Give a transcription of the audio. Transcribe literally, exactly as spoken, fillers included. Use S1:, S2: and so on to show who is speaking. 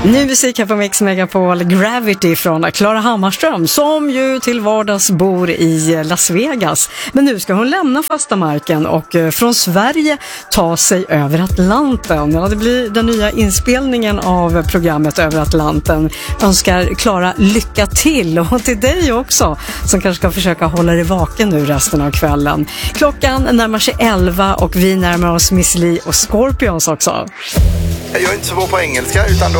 S1: Ny musik här på Mix Megapol, Gravity från Klara Hammarström, som ju till vardags bor i Las Vegas. Men nu ska hon lämna fasta marken och från Sverige ta sig över Atlanten. Ja, det blir den nya inspelningen av programmet Över Atlanten. Önskar Klara lycka till, och till dig också, som kanske ska försöka hålla dig vaken nu resten av kvällen. Klockan närmar sig elva och vi närmar oss Miss Li och Scorpions också.
S2: Jag är inte så bra på engelska, utan då